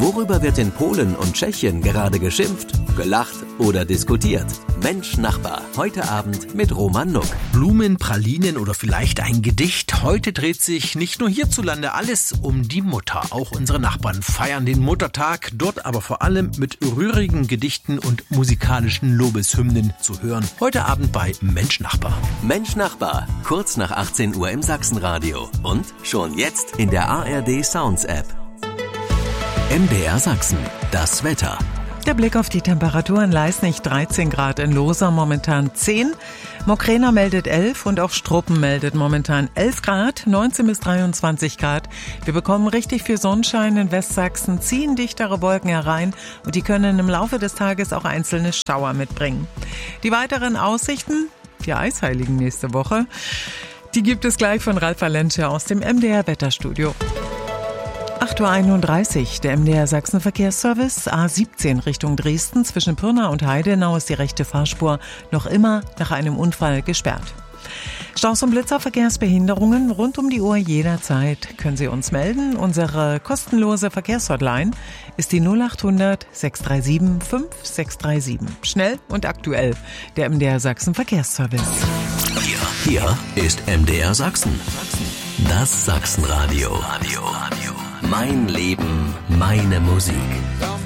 Worüber wird in Polen und Tschechien gerade geschimpft, gelacht oder diskutiert? Mensch Nachbar, heute Abend mit Roman Nuck. Blumen, Pralinen oder vielleicht ein Gedicht. Heute dreht sich nicht nur hierzulande alles um die Mutter. Auch unsere Nachbarn feiern den Muttertag, dort aber vor allem mit rührigen Gedichten und musikalischen Lobeshymnen zu hören. Heute Abend bei Mensch Nachbar. Mensch Nachbar, kurz nach 18 Uhr im Sachsenradio und schon jetzt in der ARD Sounds App. MDR Sachsen, das Wetter. Der Blick auf die Temperaturen: Leisnig 13 Grad, in Losar momentan 10, Mokrena meldet 11 und auch Struppen meldet momentan 11 Grad, 19 bis 23 Grad. Wir bekommen richtig viel Sonnenschein in Westsachsen, ziehen dichtere Wolken herein und die können im Laufe des Tages auch einzelne Schauer mitbringen. Die weiteren Aussichten, die Eisheiligen nächste Woche, die gibt es gleich von Ralf Valensche aus dem MDR Wetterstudio. 8.31 Uhr, der MDR Sachsen Verkehrsservice, A17 Richtung Dresden. Zwischen Pirna und Heidenau ist die rechte Fahrspur noch immer nach einem Unfall gesperrt. Staus und Blitzer, Verkehrsbehinderungen rund um die Uhr jederzeit können Sie uns melden. Unsere kostenlose Verkehrshotline ist die 0800 637 5637. Schnell und aktuell, der MDR Sachsen Verkehrsservice. Hier ist MDR Sachsen. Das Sachsenradio. Mein Leben, meine Musik.